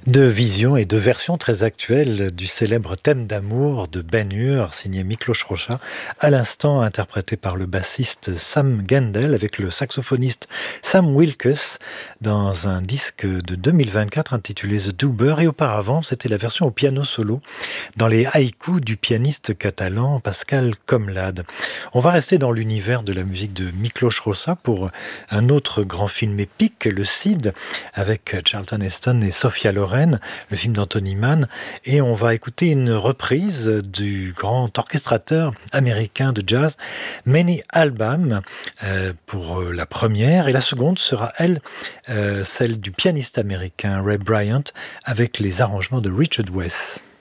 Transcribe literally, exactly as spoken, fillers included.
Deux visions et deux versions très actuelles du célèbre thème d'amour de Ben Hur, signé Miklos Rozsa, à l'instant interprété par le bassiste Sam Gendel avec le saxophoniste Sam Wilkes dans un disque de deux mille vingt-quatre intitulé The Doober, et auparavant c'était la version au piano solo dans les haïkus du pianiste catalan Pascal Comlade. On va rester dans l'univers de la musique de Miklos Rozsa pour un autre grand film épique, le Cid, avec Charlton Heston et Sophia Loren, le film d'Anthony Mann, et on va écouter une reprise du grand orchestrateur américain de jazz Manny Alban euh, pour la première, et la seconde sera elle, euh, celle du pianiste américain Ray Bryant avec les arrangements de Richard West.